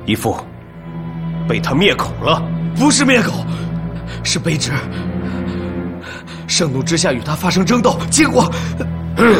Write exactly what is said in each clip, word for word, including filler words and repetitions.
义父，被他灭口了。 不是灭口，是卑职盛怒之下与他发生争斗，结果…… 嗯，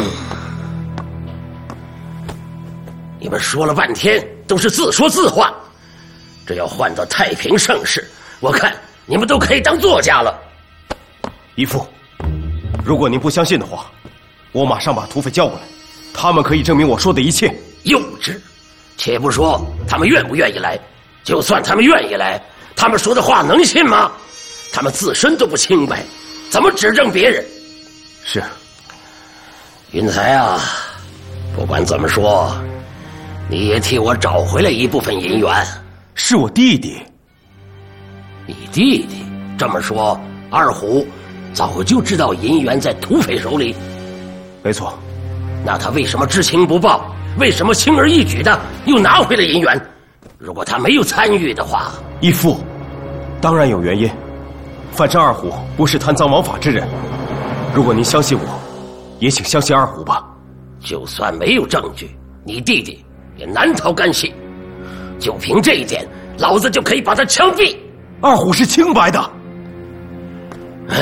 你们说了半天都是自说自话，这要换到太平盛世，我看你们都可以当作家了。 义父，如果您不相信的话，我马上把土匪叫过来，他们可以证明我说的一切。 幼稚！且不说他们愿不愿意来，就算他们愿意来，他们说的话能信吗？他们自身都不清白，怎么指证别人？ 是。 云才啊，不管怎么说，你也替我找回来一部分银元。 是我弟弟。 你弟弟？这么说，二虎早就知道银元在土匪手里？ 没错。 那他为什么知情不报？为什么轻而易举的又拿回了银元？如果他没有参与的话， 义父，当然有原因。反正二虎不是贪赃枉法之人。如果您相信我，也请相信二虎吧。 就算没有证据，你弟弟也难逃干系。就凭这一点，老子就可以把他枪毙。 二虎是清白的。 唉，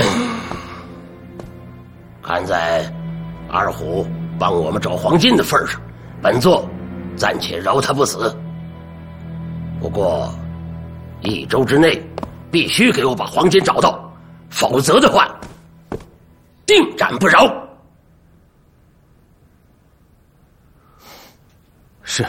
看在二虎帮我们找黄金的份上，本座暂且饶他不死。不过一周之内必须给我把黄金找到，否则的话定斩不饶。 是。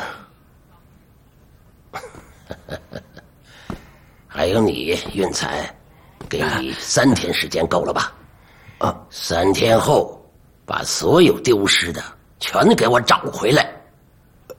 还有你，运才，给你三天时间够了吧？啊，三天后把所有丢失的全给我找回来。